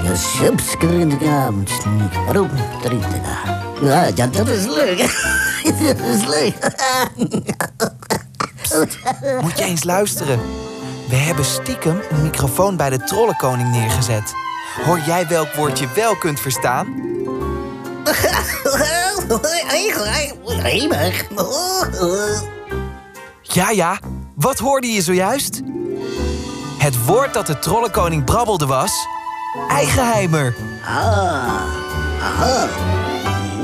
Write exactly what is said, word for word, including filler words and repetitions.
Subscribe. Ja, dat is leuk. Dat is leuk. Moet je eens luisteren. We hebben stiekem een microfoon bij de trollenkoning neergezet. Hoor jij welk woord je wel kunt verstaan? Ja, ja. Wat hoorde je zojuist? Het woord dat de trollenkoning brabbelde was... Eigenheimer. Ah, aha.